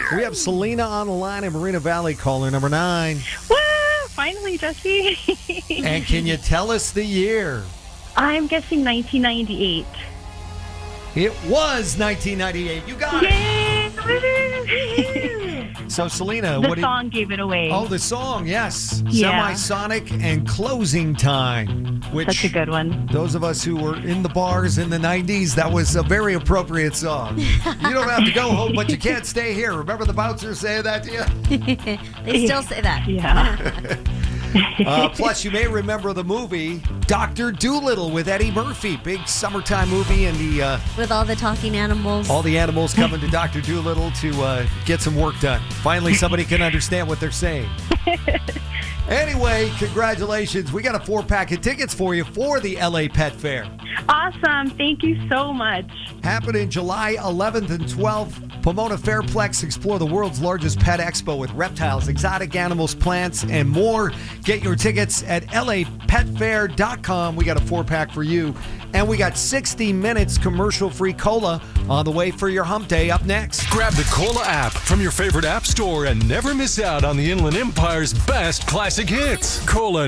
We have Selena on the line in Marina Valley, caller number 9. Woo! Finally, Jesse. And can you tell us the year? I'm guessing 1998. It was 1998. You got it. So, Selena, The song gave it away. Oh, the song, yes. Yeah. Semisonic and Closing Time. Which, Such a good one. Those of us who were in the bars in the 90s, that was a very appropriate song. You don't have to go home, but you can't stay here. Remember the bouncers saying that to you? They still say that. Yeah. Plus, you may remember the movie Dr. Dolittle with Eddie Murphy. Big summertime movie, and With all the talking animals. all the animals coming to Dr. Dolittle to get some work done. Finally, somebody can understand what they're saying. Anyway, congratulations. We got a 4-pack of tickets for you for the LA Pet Fair. Awesome. Thank you so much. Happening July 11th and 12th. Pomona Fairplex. Explore the world's largest pet expo with reptiles, exotic animals, plants, and more. Get your tickets at lapetfair.com. We got a 4-pack for you. And we got 60 minutes commercial-free cola on the way for your hump day up next. Grab the Cola app from your favorite app store and never miss out on the Inland Empire's best classic hits. Cola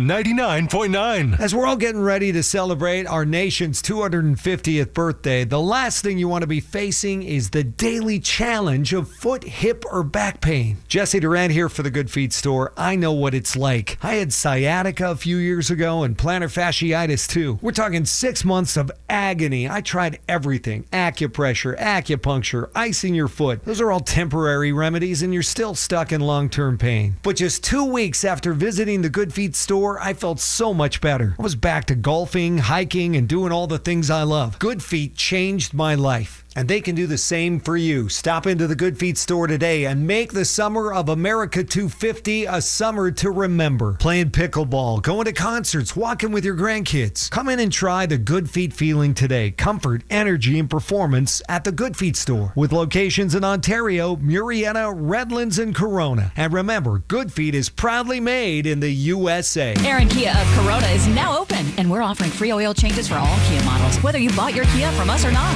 99.9. As we're all getting ready to celebrate our nation's 250th birthday, the last thing you want to be facing is the daily challenge of foot, hip, or back pain. Jesse Durant here for the Good Feet store. I know what it's like. I had sciatica a few years ago and plantar fasciitis too. We're talking 6 months of agony. I tried everything. Acupressure, acupuncture, icing your foot. Those are all temporary remedies and you're still stuck in long-term pain. But just 2 weeks after visiting the Good Feet store, I felt so much better. I was back to golfing, hiking, and doing all the things I love. Good Feet changed my life. And they can do the same for you. Stop into the Good Feet store today and make the summer of America 250 a summer to remember. Playing pickleball, going to concerts, walking with your grandkids. Come in and try the Good Feet feeling today. Comfort, energy, and performance at the Good Feet store. With locations in Ontario, Murrieta, Redlands, and Corona. And remember, Good Feet is proudly made in the USA. Aaron Kia of Corona is now open, and we're offering free oil changes for all Kia models, whether you bought your Kia from us or not.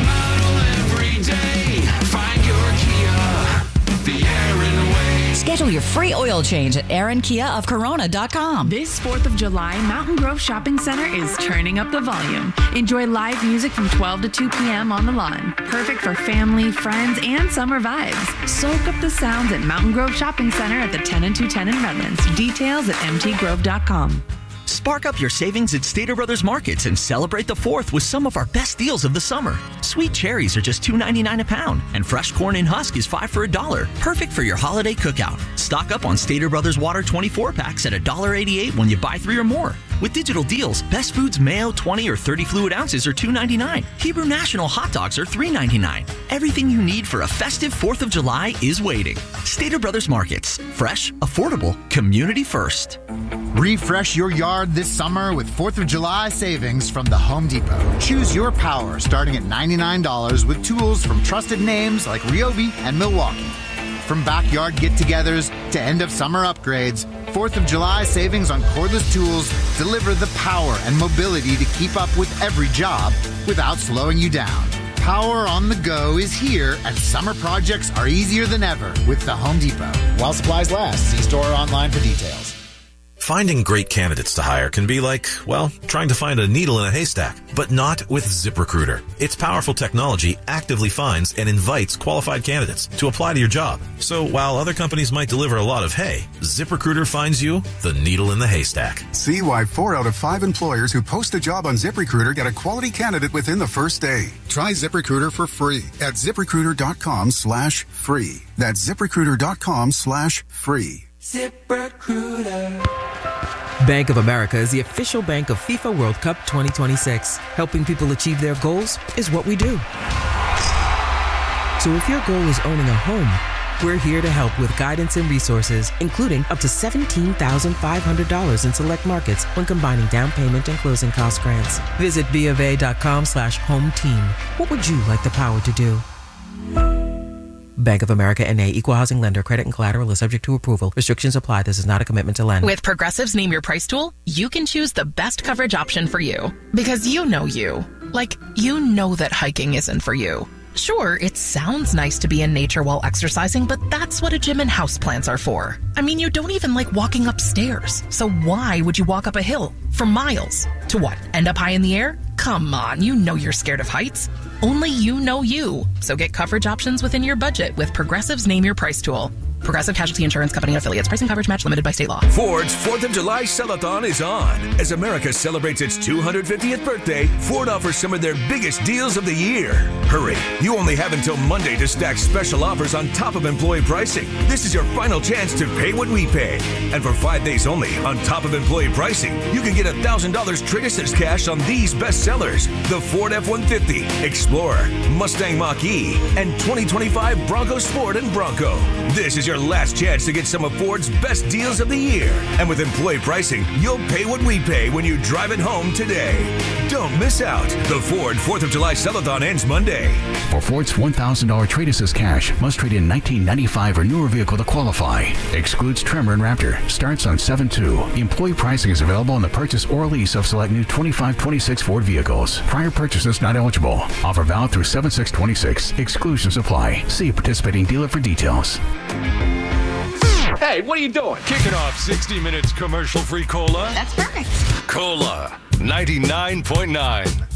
Every day, find your Kia, the Aaron way. Schedule your free oil change at AaronKiaofCorona.com. This 4th of July, Mountain Grove Shopping Center is turning up the volume. Enjoy live music from 12 to 2 p.m. on the lawn. Perfect for family, friends, and summer vibes. Soak up the sounds at Mountain Grove Shopping Center at the 10 and 210 in Redlands. Details at mtgrove.com. Spark up your savings at Stater Brothers Markets and celebrate the 4th with some of our best deals of the summer. Sweet cherries are just $2.99 a pound, and fresh corn in husk is $5 for $1. Perfect for your holiday cookout. Stock up on Stater Brothers Water 24 packs at $1.88 when you buy 3 or more. With digital deals, Best Foods Mayo 20 or 30 fluid ounces are $2.99. Hebrew National hot dogs are $3.99. Everything you need for a festive 4th of July is waiting. Stater Brothers Markets. Fresh, affordable, community first. Refresh your yard this summer with 4th of July savings from the Home Depot. Choose your power starting at $99 with tools from trusted names like Ryobi and Milwaukee. From backyard get-togethers to end-of-summer upgrades, 4th of July savings on cordless tools deliver the power and mobility to keep up with every job without slowing you down. Power on the go is here, and summer projects are easier than ever with the Home Depot. While supplies last, see store or online for details. Finding great candidates to hire can be like, well, trying to find a needle in a haystack, but not with ZipRecruiter. Its powerful technology actively finds and invites qualified candidates to apply to your job. So while other companies might deliver a lot of hay, ZipRecruiter finds you the needle in the haystack. See why 4 out of 5 employers who post a job on ZipRecruiter get a quality candidate within the first day. Try ZipRecruiter for free at ZipRecruiter.com/free. That's ZipRecruiter.com/free. ZipRecruiter. Bank of America is the official bank of FIFA World Cup 2026. Helping people achieve their goals is what we do. So if your goal is owning a home, we're here to help with guidance and resources, including up to $17,500 in select markets when combining down payment and closing cost grants. Visit BofA.com/home team. What would you like the power to do? Bank of America N.A. Equal Housing Lender. Credit and collateral is subject to approval. Restrictions apply. This is not a commitment to lend. With Progressive's Name Your Price tool, you can choose the best coverage option for you. Because you know you. Like, you know that hiking isn't for you. Sure, it sounds nice to be in nature while exercising, but that's what a gym and houseplants are for. I mean, you don't even like walking upstairs. So why would you walk up a hill for miles? To what? End up high in the air? Come on, you know you're scared of heights. Only you know you. So get coverage options within your budget with Progressive's Name Your Price tool. Progressive Casualty Insurance Company and affiliates. Pricing coverage match limited by state law. Ford's 4th of July Sell-a-thon is on. As America celebrates its 250th birthday, Ford offers some of their biggest deals of the year. Hurry, you only have until Monday to stack special offers on top of employee pricing. This is your final chance to pay what we pay. And for 5 days only, on top of employee pricing, you can get $1,000 Trade Assist cash on these best sellers: the Ford F-150, Explorer, Mustang Mach-E, and 2025 Bronco Sport and Bronco. This is your last chance to get some of Ford's best deals of the year. And with employee pricing, you'll pay what we pay when you drive it home today. Don't miss out. The Ford 4th of July Sell-a-thon ends Monday. For Ford's $1,000 Trade Assist cash, must trade in 1995 or newer vehicle to qualify. Excludes Tremor and Raptor. Starts on 7/2. Employee pricing is available on the purchase or lease of select new 25-26 Ford vehicles. Prior purchases not eligible. Offer valid through 7/6/26. Exclusions apply. See a participating dealer for details. Hey, what are you doing? Kicking off 60 Minutes commercial-free Cola. That's perfect. Cola 99.9.